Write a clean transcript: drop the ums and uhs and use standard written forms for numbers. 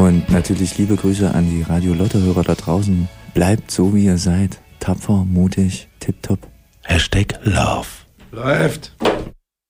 Und natürlich liebe Grüße an die Radio Lotte-Hörer da draußen. Bleibt so, wie ihr seid. Tapfer, mutig, tipptopp. #Love. Läuft.